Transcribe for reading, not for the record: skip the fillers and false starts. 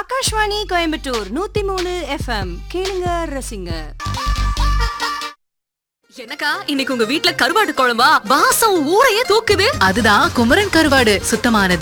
Akashvani Coimbatore 103 FM. கேளுங்க ரசிங்க. என்னக்கா இன்னைக்கு உங்க வீட்ல கருவாடு குழம்பா? வாசம் ஊரையே தூக்குது. அதுதான் குமரன் கருவாடு, சுத்தமானது,